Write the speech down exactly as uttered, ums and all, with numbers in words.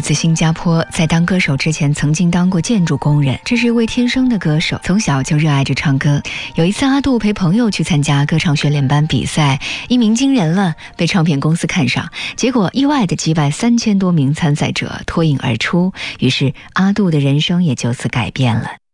自新加坡，在当歌手之前曾经当过建筑工人，这是一位天生的歌手，从小就热爱着唱歌。有一次阿杜陪朋友去参加歌唱训练班比赛，一鸣惊人了，被唱片公司看上，结果意外的击败三千多名参赛者，脱颖而出，于是阿杜的人生也就此改变了。